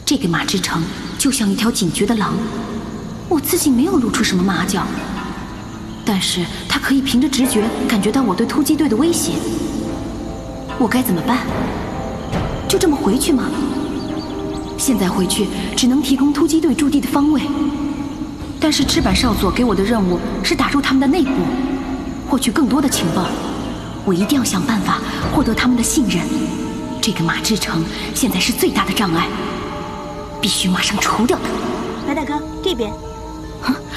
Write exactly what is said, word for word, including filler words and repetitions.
这个马之城就像一条警觉的狼，我自己没有露出什么马脚，但是他可以凭着直觉感觉到我对突击队的威胁。我该怎么办？就这么回去吗？现在回去只能提供突击队驻地的方位，但是赤坂少佐给我的任务是打入他们的内部，获取更多的情报。我一定要想办法获得他们的信任。这个马之城现在是最大的障碍，必须马上除掉它。 白大哥，这边。